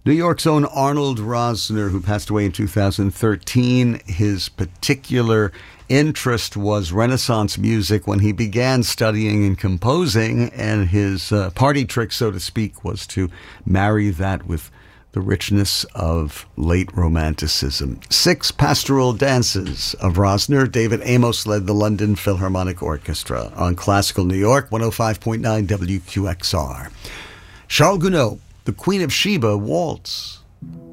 New York's own Arnold Rosner, who passed away in 2013, his particular interest was Renaissance music when he began studying and composing, and his party trick, so to speak, was to marry that with the richness of late Romanticism. 6 pastoral dances of Rosner. David Amos led the London Philharmonic Orchestra on Classical New York, 105.9 WQXR. Charles Gounod, The Queen of Sheba Waltz.